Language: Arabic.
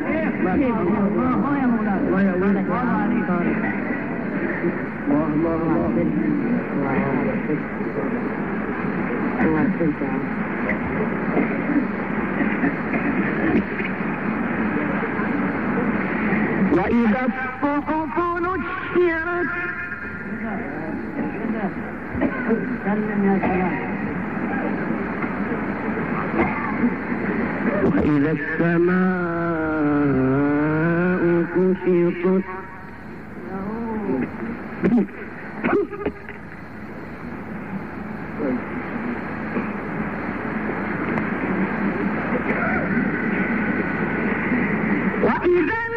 الله يا مولانا الله يا ولد وإذا الصحف نشرت سلم يا سلام وإذا السماء كشطت وإذا